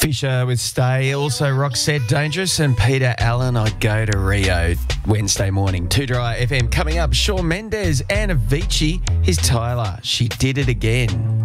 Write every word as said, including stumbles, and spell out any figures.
Fisher with Stay. Also, Roxette Dangerous and Peter Allen, I Go to Rio Wednesday morning. two Dry F M. Coming up, Shawn Mendes and Avicii. Here's Tyler. She Did It Again.